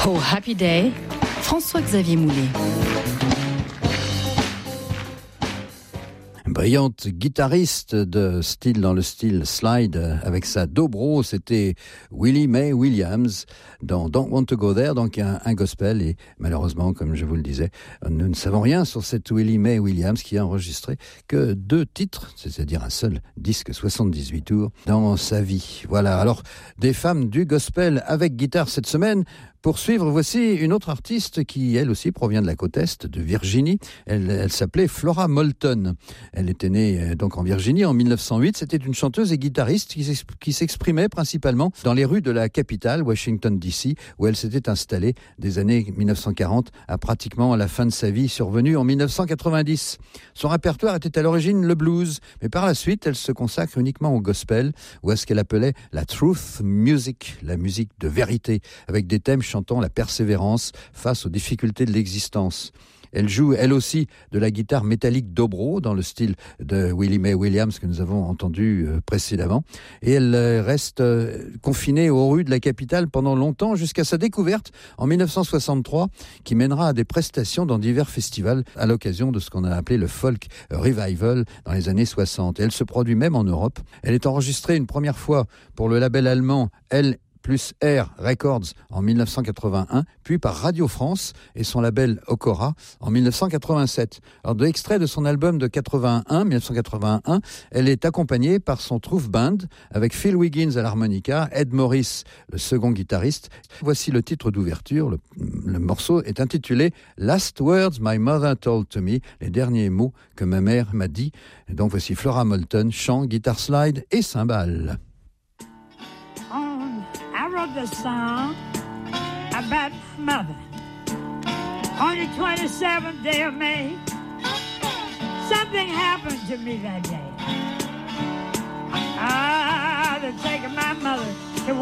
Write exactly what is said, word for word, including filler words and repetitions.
Oh Happy Day, François-Xavier Moulet. Brillante guitariste de style dans le style slide avec sa dobro, c'était Willie Mae Williams dans Don't Want to Go There, donc un, un gospel. Et malheureusement, comme je vous le disais, nous ne savons rien sur cette Willie Mae Williams qui a enregistré que deux titres, c'est-à-dire un seul disque soixante-dix-huit tours dans sa vie. Voilà, alors des femmes du gospel avec guitare cette semaine. Pour suivre, voici une autre artiste qui, elle aussi, provient de la côte Est, de Virginie. Elle, elle s'appelait Flora Moulton. Elle était née donc en Virginie en mille neuf cent huit. C'était une chanteuse et guitariste qui, qui s'exprimait principalement dans les rues de la capitale, Washington D C, où elle s'était installée des années mille neuf cent quarante à pratiquement à la fin de sa vie, survenue en mille neuf cent quatre-vingt-dix. Son répertoire était à l'origine le blues, mais par la suite, elle se consacre uniquement au gospel, ou à ce qu'elle appelait la truth music, la musique de vérité, avec des thèmes chantant la persévérance face aux difficultés de l'existence. Elle joue, elle aussi, de la guitare métallique dobro, dans le style de Willie Mae Williams que nous avons entendu euh, précédemment. Et elle euh, reste euh, confinée aux rues de la capitale pendant longtemps, jusqu'à sa découverte en mille neuf cent soixante-trois, qui mènera à des prestations dans divers festivals à l'occasion de ce qu'on a appelé le folk revival dans les années soixante. Et elle se produit même en Europe. Elle est enregistrée une première fois pour le label allemand L plus R Records en mille neuf cent quatre-vingt-un, puis par Radio France et son label Okora en mille neuf cent quatre-vingt-sept. Alors, de extrait de son album de quatre-vingt-un, mille neuf cent quatre-vingt-un, elle est accompagnée par son Truth Band avec Phil Wiggins à l'harmonica, Ed Morris, le second guitariste. Voici le titre d'ouverture. Le, le morceau est intitulé Last Words My Mother Told to Me, les derniers mots que ma mère m'a dit. Et donc voici Flora Moulton, chant, guitare slide et cymbales. I wrote the song about my mother on the twenty-seventh day of May. Something happened to me that day.